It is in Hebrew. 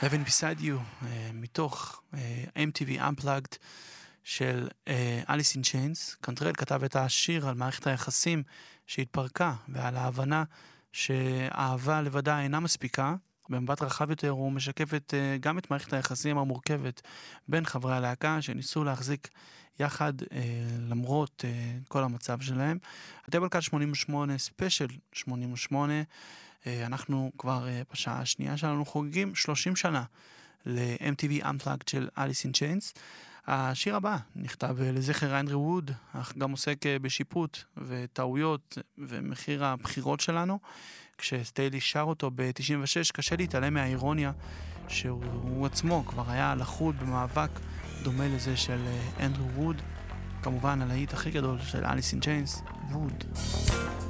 Living Beside You, מתוך MTV Unplugged של Alice in Chains. קנטרל כתב את השיר על מערכת היחסים שהתפרקה ועל ההבנה שהאהבה לבדה אינה מספיקה. במבט רחב יותר הוא משקף גם את מערכת היחסים המורכבת בין חברי הלהקה שניסו להחזיק יחד למרות כל המצב שלהם. הטייבל קאט 88, ספיישל 88, אנחנו כבר בשעה השנייה שלנו חוגגים 30 שנה ל-MTV Unplugged של Alice in Chains. השיר הבא נכתב לזכר אנדרו ווד, אך גם עוסק בשיפוט וטעויות ומחיר הבחירות שלנו. כשסטיילי שר אותו ב-96, קשה להתעלם מהאירוניה שהוא עצמו כבר היה לחוד במאבק דומה לזה של אנדרו ווד, כמובן הלהיט הכי גדול של Alice in Chains, ווד.